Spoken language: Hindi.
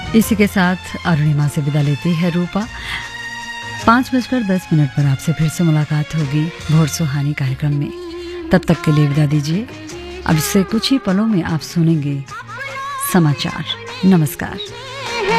इसी के साथ अरुणिमा से विदा लेती है रूपा। 5:10 पर आपसे फिर से मुलाकात होगी भोर सुहानी कार्यक्रम में। तब तक के लिए विदा दीजिए। अब से कुछ ही पलों में आप सुनेंगे समाचार। नमस्कार।